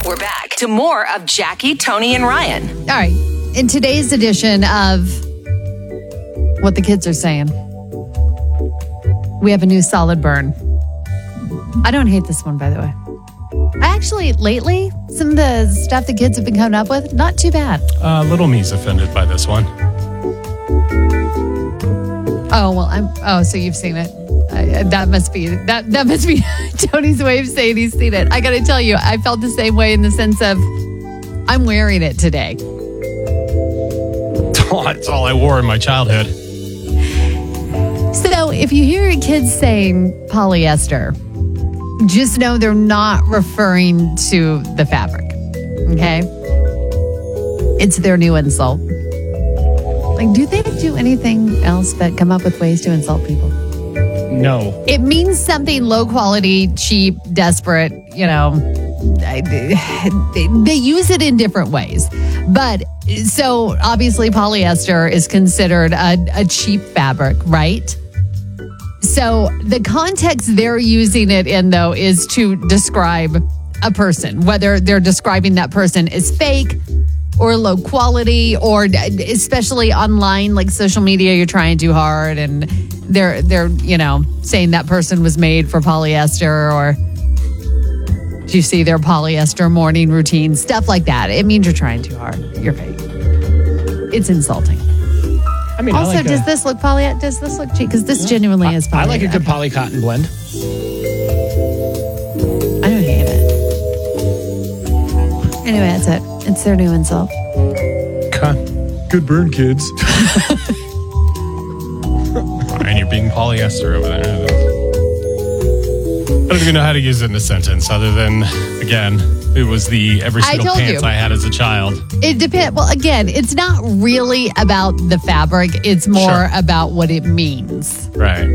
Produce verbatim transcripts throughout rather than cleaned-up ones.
We're back to more of Jackie, Tony, and Ryan. All right. In today's edition of What the Kids Are Saying, we have a new solid burn. I don't hate this one, by the way. I actually, lately, some of the stuff the kids have been coming up with, not too bad. Uh, little me's offended by this one. Oh, well, I'm, oh, so you've seen it. I, that must be, that, that must be Tony's way of saying he's seen it. I got to tell you, I felt the same way in the sense of, I'm wearing it today. Oh, it's all I wore in my childhood. So if you hear kids saying polyester, just know they're not referring to the fabric, okay? It's their new insult. Like, do they do anything else but come up with ways to insult people? No. It means something low quality, cheap, desperate, you know. They use it in different ways. But so obviously polyester is considered a, a cheap fabric, right? So the context they're using it in, though, is to describe a person, whether they're describing that person as fake or low quality, or especially online, like social media, you're trying too hard and they're, they're, you know, saying that person was made for polyester, or do you see their polyester morning routine, stuff like that. It means you're trying too hard. You're fake. It's insulting. I mean, also, I like does a, this look poly? Does this look cheap? Because this genuinely I, is poly. I like a good poly cotton blend. I don't hate it. Anyway, that's it. It's their new insult. Okay. Good burn, kids. And you're being polyester over there. I don't even know how to use it in a sentence other than, again, it was the every I single told pants you. I had as a child. It depends. Well, again, it's not really about the fabric. It's more Sure. about what it means. Right.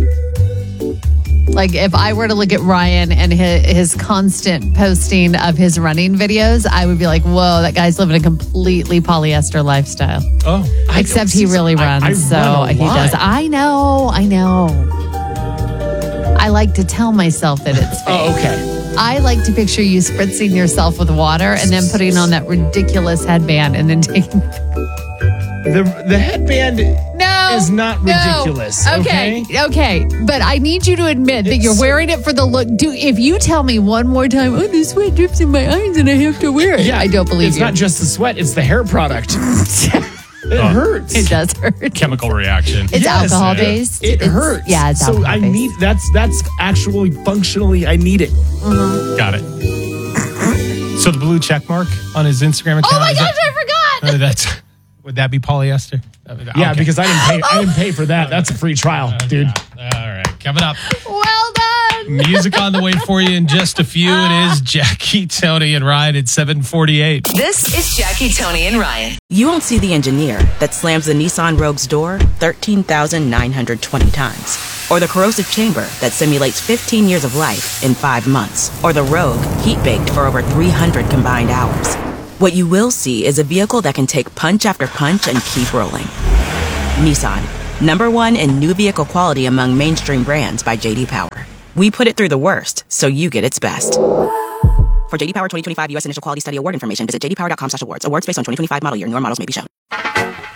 Like if I were to look at Ryan and his, his constant posting of his running videos, I would be like, whoa, that guy's living a completely polyester lifestyle. Oh. I Except don't he see- really I- runs. I so run a he lot. does. I know. I know. I like to tell myself that it's fake. Oh, okay. I like to picture you spritzing yourself with water and then putting on that ridiculous headband and then taking... The the headband No, is not no. ridiculous. Okay, Okay. okay, but I need you to admit that you're It's- wearing it for the look. Do if you tell me one more time, oh, the sweat drips in my eyes and I have to wear it. Yeah, I don't believe it's you. not just the sweat; it's the hair product. It Oh. hurts. It does hurt. Chemical reaction. It's Yes, alcohol it- based. It It's- hurts. Yeah, it's so alcohol I based. need that's that's actually functionally I need it. Got it. So the blue check mark on his Instagram account. Oh my is gosh, that- I forgot. uh, that's would that be polyester? Yeah, Okay. because I didn't pay. I didn't pay for that. That's a free trial, dude. Yeah. All right, coming up. Well done. Music on the way for you in just a few. It is Jackie, Tony, and Ryan at seven forty-eight. This is Jackie, Tony, and Ryan. You won't see the engineer that slams the Nissan Rogue's door thirteen thousand nine hundred twenty times. Or the corrosive chamber that simulates fifteen years of life in five months. Or the Rogue heat-baked for over three hundred combined hours. What you will see is a vehicle that can take punch after punch and keep rolling. Nissan, number one in new vehicle quality among mainstream brands by J D Power. We put it through the worst, so you get its best. For J D Power twenty twenty-five U S Initial Quality Study Award information, visit j d power dot com slash awards. Awards based on twenty twenty-five model year. Newer models may be shown.